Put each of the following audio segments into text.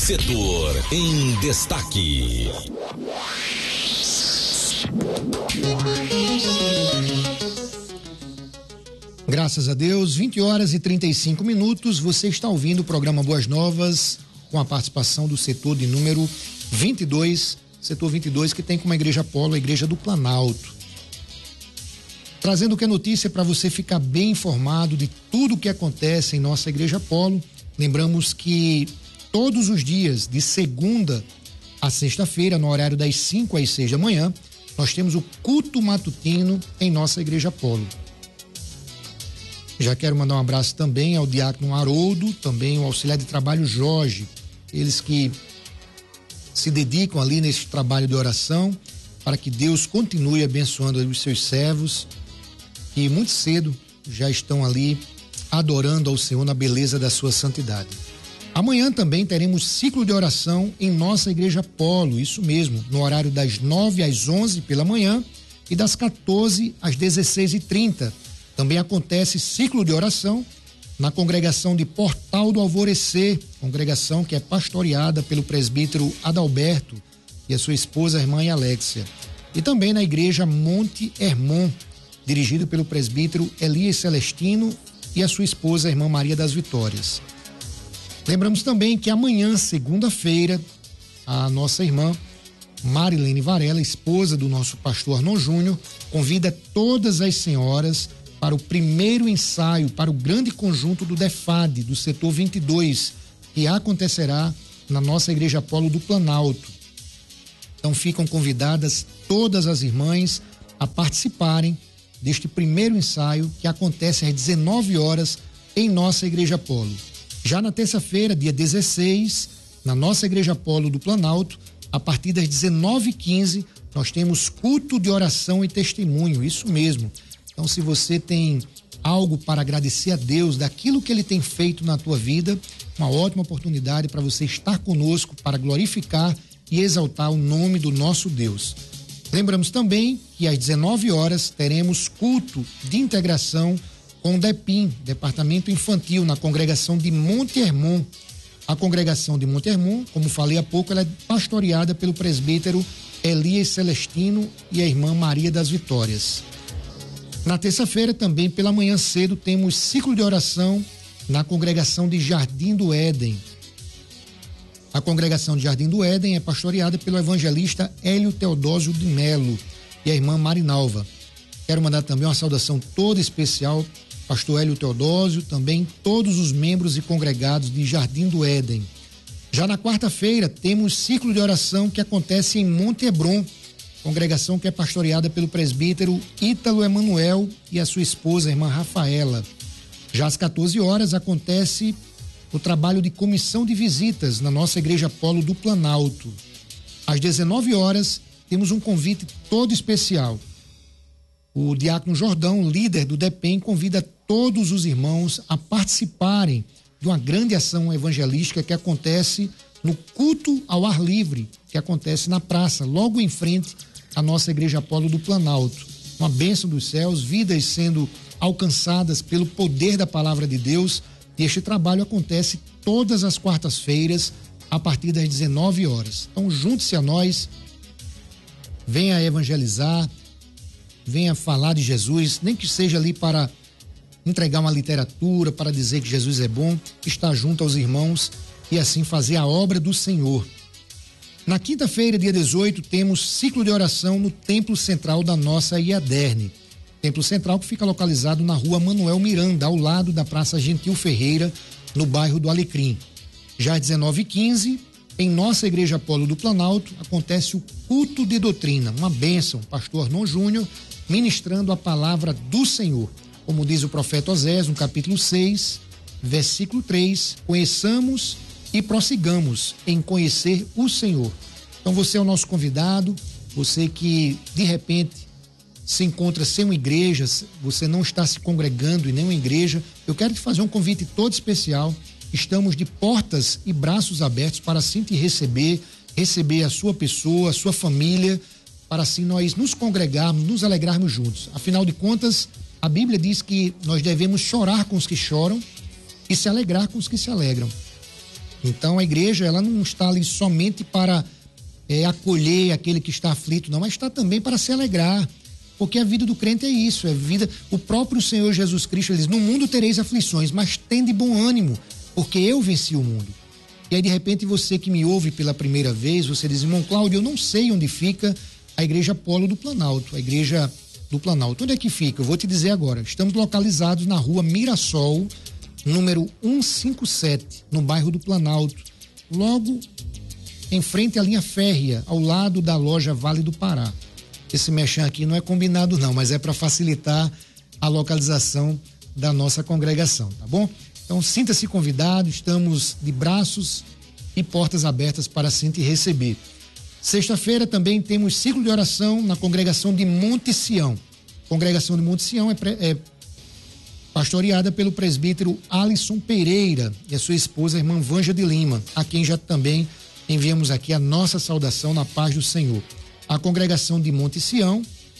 Setor em Destaque. Graças a Deus, 20h35. Você está ouvindo o programa Boas Novas, com a participação do setor de número 22, setor 22, que tem como igreja polo a Igreja do Planalto. Trazendo o que é notícia para você ficar bem informado de tudo o que acontece em nossa igreja polo. Lembramos que todos os dias, de segunda a sexta-feira, no horário das 5 às 6 da manhã, nós temos o culto matutino em nossa igreja polo. Já quero mandar um abraço também ao diácono Haroldo, também ao auxiliar de trabalho Jorge, eles que se dedicam ali nesse trabalho de oração, para que Deus continue abençoando os seus servos, que muito cedo já estão ali adorando ao Senhor na beleza da sua santidade. Amanhã também teremos ciclo de oração em nossa igreja polo, isso mesmo, no horário das 9 às 11 pela manhã e das 14 às 16h30. Também acontece ciclo de oração na congregação de Portal do Alvorecer, congregação que é pastoreada pelo presbítero Adalberto e a sua esposa, a irmã Alexia. E também na igreja Monte Hermon, dirigido pelo presbítero Elias Celestino e a sua esposa, a irmã Maria das Vitórias. Lembramos também que amanhã, segunda-feira, a nossa irmã Marilene Varela, esposa do nosso pastor Arnon Júnior, convida todas as senhoras para o primeiro ensaio, para o grande conjunto do DEFAD, do setor 22, que acontecerá na nossa igreja polo do Planalto. Então ficam convidadas todas as irmãs a participarem deste primeiro ensaio, que acontece às 19 horas em nossa igreja polo. Já na terça-feira, dia 16, na nossa igreja polo do Planalto, a partir das 19h15, nós temos culto de oração e testemunho, isso mesmo. Então, se você tem algo para agradecer a Deus daquilo que Ele tem feito na tua vida, uma ótima oportunidade para você estar conosco, para glorificar e exaltar o nome do nosso Deus. Lembramos também que às 19 horas teremos culto de integração com o DEPIM, Departamento Infantil, na congregação de Monte Hermon. A congregação de Monte Hermon, como falei há pouco, ela é pastoreada pelo presbítero Elias Celestino e a irmã Maria das Vitórias. Na terça-feira, também pela manhã cedo, temos ciclo de oração na congregação de Jardim do Éden. A congregação de Jardim do Éden é pastoreada pelo evangelista Hélio Teodósio de Melo e a irmã Marinalva. Quero mandar também uma saudação toda especial, pastor Hélio Teodósio, também todos os membros e congregados de Jardim do Éden. Já na quarta-feira, temos ciclo de oração que acontece em Monte Hebron, congregação que é pastoreada pelo presbítero Ítalo Emanuel e a sua esposa, a irmã Rafaela. Já às 14 horas acontece o trabalho de comissão de visitas na nossa igreja polo do Planalto. Às 19 horas temos um convite todo especial. O diácono Jordão, líder do DEPEN, convida todos os irmãos a participarem de uma grande ação evangelística que acontece no culto ao ar livre, que acontece na praça, logo em frente à nossa igreja polo do Planalto. Uma bênção dos céus, vidas sendo alcançadas pelo poder da palavra de Deus, e este trabalho acontece todas as quartas-feiras a partir das 19 horas. Então junte-se a nós, venha evangelizar, venha falar de Jesus, nem que seja ali para entregar uma literatura, para dizer que Jesus é bom, estar junto aos irmãos e assim fazer a obra do Senhor. Na quinta-feira, dia 18, temos ciclo de oração no Templo Central da nossa IADERN. Templo Central que fica localizado na rua Manuel Miranda, ao lado da Praça Gentil Ferreira, no bairro do Alecrim. Já às 19h15, em nossa igreja polo do Planalto, acontece o culto de doutrina, uma bênção, pastor Arnon Júnior, ministrando a palavra do Senhor. Como diz o profeta Osés, no capítulo 6, versículo 3, conheçamos e prossigamos em conhecer o Senhor. Então você é o nosso convidado, você que de repente se encontra sem uma igreja, você não está se congregando em nenhuma igreja, eu quero te fazer um convite todo especial. Estamos de portas e braços abertos para assim te receber a sua pessoa, a sua família, para assim nós nos congregarmos, nos alegrarmos juntos. Afinal de contas, a Bíblia diz que nós devemos chorar com os que choram e se alegrar com os que se alegram. Então a igreja, ela não está ali somente para acolher aquele que está aflito, não, mas está também para se alegrar, porque a vida do crente é isso, o próprio Senhor Jesus Cristo, ele diz, no mundo tereis aflições, mas tende bom ânimo, porque eu venci o mundo. E aí de repente você que me ouve pela primeira vez, você diz, irmão Cláudio, eu não sei onde fica a igreja Polo do Planalto, a igreja do Planalto. Onde é que fica? Eu vou te dizer agora. Estamos localizados na rua Mirassol, número 157, no bairro do Planalto, logo em frente à linha férrea, ao lado da loja Vale do Pará. Esse merchan aqui não é combinado não, mas é para facilitar a localização da nossa congregação, tá bom? Então sinta-se convidado, estamos de braços e portas abertas para assim te receber. Sexta-feira também temos ciclo de oração na congregação de Monte Sião. A congregação de Monte Sião é pastoreada pelo presbítero Alisson Pereira e a sua esposa, a irmã Vanja de Lima, a quem já também enviamos aqui a nossa saudação na paz do Senhor. A congregação de Monte Sião,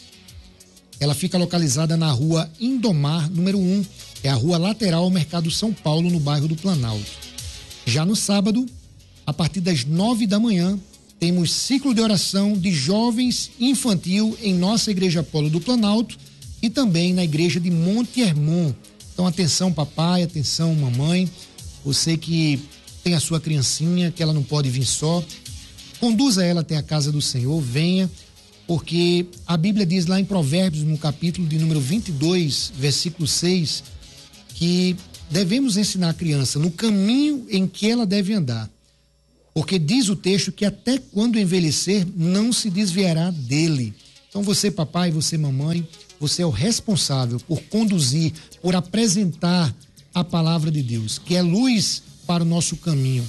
ela fica localizada na rua Indomar, número 1, é a rua lateral ao Mercado São Paulo, no bairro do Planalto. Já no sábado, a partir das 9 da manhã, temos ciclo de oração de jovens infantil em nossa igreja Polo do Planalto e também na igreja de Monte Hermon. Então atenção papai, atenção mamãe, você que tem a sua criancinha, que ela não pode vir só, conduza ela até a casa do Senhor, venha, porque a Bíblia diz lá em Provérbios, no capítulo de número 22, versículo 6, que devemos ensinar a criança no caminho em que ela deve andar, porque diz o texto que até quando envelhecer não se desviará dele. Então você papai, você mamãe, você é o responsável por conduzir, por apresentar a palavra de Deus, que é luz para o nosso caminho.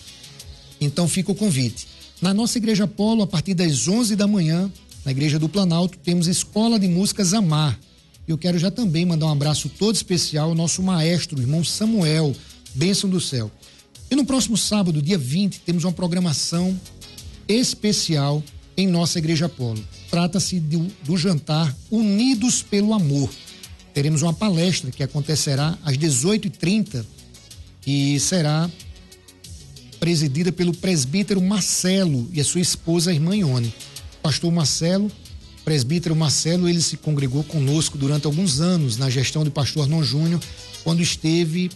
Então fica o convite. Na nossa igreja Polo, a partir das 11 da manhã, na igreja do Planalto, temos Escola de Músicas Amar. Eu quero já também mandar um abraço todo especial ao nosso maestro, o irmão Samuel, bênção do céu. E no próximo sábado, dia 20, temos uma programação especial em nossa igreja Polo. Trata-se do jantar Unidos pelo Amor. Teremos uma palestra que acontecerá às 18h30 e será presidida pelo presbítero Marcelo e a sua esposa, a irmã Ione. Pastor Marcelo, presbítero Marcelo, ele se congregou conosco durante alguns anos na gestão do pastor Arnon Júnior, quando esteve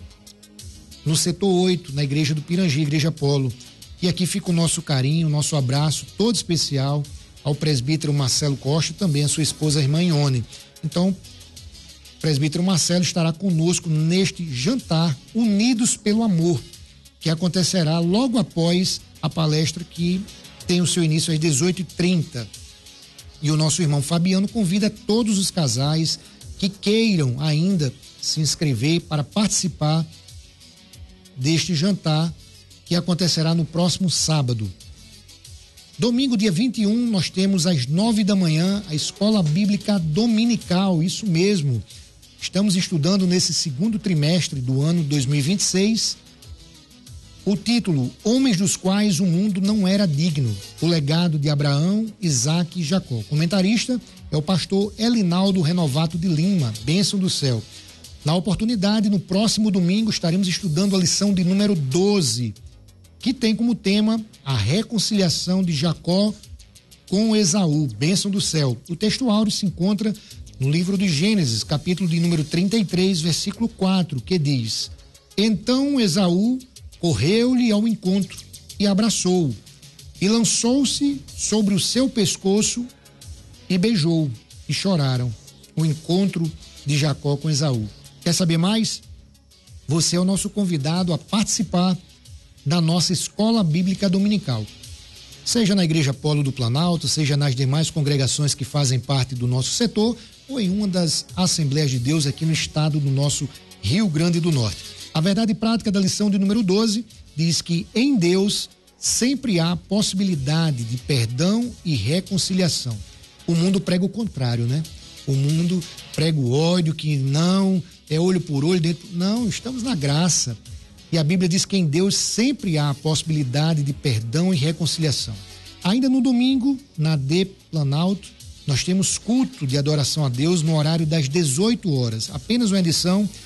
no setor 8, na igreja do Pirangi, igreja Polo. E aqui fica o nosso carinho, o nosso abraço todo especial ao presbítero Marcelo Costa e também a sua esposa, a irmã Ione. Então, o presbítero Marcelo estará conosco neste jantar Unidos pelo Amor, que acontecerá logo após a palestra que tem o seu início às 18h30. E o nosso irmão Fabiano convida todos os casais que queiram ainda se inscrever para participar deste jantar que acontecerá no próximo sábado. Domingo, dia 21, nós temos às 9 da manhã a Escola Bíblica Dominical, isso mesmo. Estamos estudando nesse segundo trimestre do ano 2026 o título Homens dos quais o mundo não era digno, o legado de Abraão, Isaque e Jacó. O comentarista é o pastor Elinaldo Renovato de Lima, bênção do céu. Na oportunidade, no próximo domingo, estaremos estudando a lição de número 12, que tem como tema a reconciliação de Jacó com Esaú, bênção do céu. O texto áureo se encontra no livro de Gênesis, capítulo de número 33, versículo 4, que diz: Então Esaú correu-lhe ao encontro e abraçou-o, e lançou-se sobre o seu pescoço e beijou, e choraram. O encontro de Jacó com Esaú. Quer saber mais? Você é o nosso convidado a participar da nossa Escola Bíblica Dominical. Seja na Igreja Polo do Planalto, seja nas demais congregações que fazem parte do nosso setor, ou em uma das Assembleias de Deus aqui no estado do nosso Rio Grande do Norte. A verdade prática da lição de número 12 diz que em Deus sempre há possibilidade de perdão e reconciliação. O mundo prega o contrário, né? O mundo prega o ódio, que não é olho por olho, dentro. Não, estamos na graça. E a Bíblia diz que em Deus sempre há a possibilidade de perdão e reconciliação. Ainda no domingo, na D Planalto, nós temos culto de adoração a Deus no horário das 18 horas. Apenas uma edição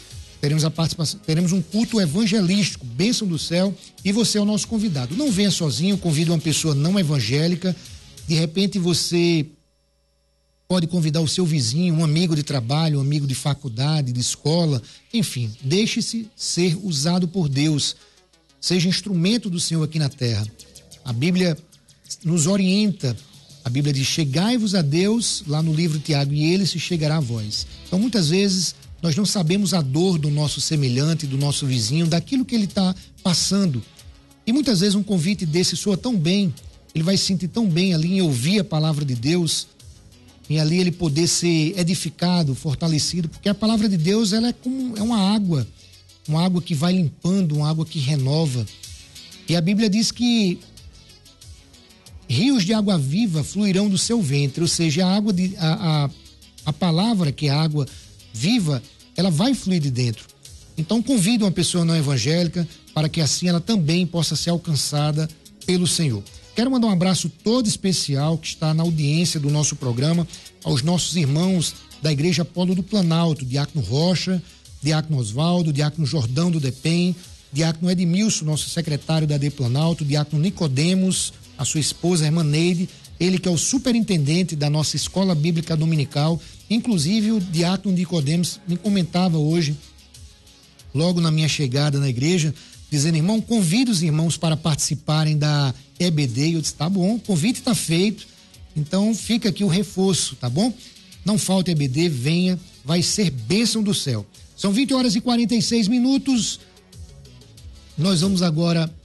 teremos um culto evangelístico, bênção do céu, e você é o nosso convidado. Não venha sozinho, convida uma pessoa não evangélica. De repente você pode convidar o seu vizinho, um amigo de trabalho, um amigo de faculdade, de escola, enfim, deixe-se ser usado por Deus. Seja instrumento do Senhor aqui na terra. A Bíblia nos orienta. A Bíblia diz: chegai-vos a Deus, lá no livro de Tiago, e ele se chegará a vós. Então, muitas vezes, nós não sabemos a dor do nosso semelhante, do nosso vizinho, daquilo que ele está passando. E muitas vezes um convite desse soa tão bem, ele vai se sentir tão bem ali em ouvir a palavra de Deus, e ali ele poder ser edificado, fortalecido, porque a palavra de Deus, ela é uma água que vai limpando, uma água que renova. E a Bíblia diz que rios de água viva fluirão do seu ventre, ou seja, a palavra, que é a água viva, ela vai fluir de dentro. Então convide uma pessoa não evangélica para que assim ela também possa ser alcançada pelo Senhor. Quero mandar um abraço todo especial que está na audiência do nosso programa, aos nossos irmãos da Igreja Polo do Planalto, Diácono Rocha, Diácono Osvaldo, Diácono Jordão do DEPEN, Diácono Edmilson, nosso secretário da AD Planalto, Diácono Nicodemos, a sua esposa, a irmã Neide, ele que é o superintendente da nossa escola bíblica dominical. Inclusive o Diácono Nicodemos me comentava hoje, logo na minha chegada na igreja, dizendo: irmão, convida os irmãos para participarem da EBD. Eu disse: tá bom, o convite está feito, então fica aqui o reforço, tá bom? Não falte EBD, venha, vai ser bênção do céu. São 20 horas e 46 minutos. Nós vamos agora